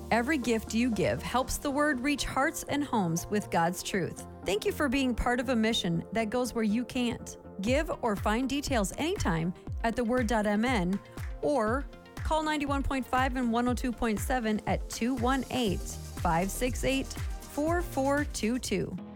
Every gift you give helps the Word reach hearts and homes with God's truth. Thank you for being part of a mission that goes where you can't. Give or find details anytime at theword.mn or call 91.5 and 102.7 at 218-568-4422.